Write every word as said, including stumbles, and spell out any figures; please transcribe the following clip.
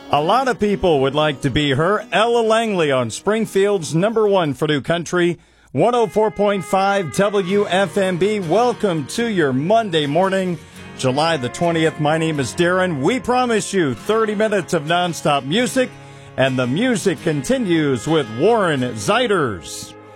A lot of people would like to be her. Ella Langley on Springfield's number one for New Country, one oh four point five W F M B. Welcome to your Monday morning, July the twentieth. My name is Darren. We promise you thirty minutes of nonstop music, and the music continues with Warren Zeiders.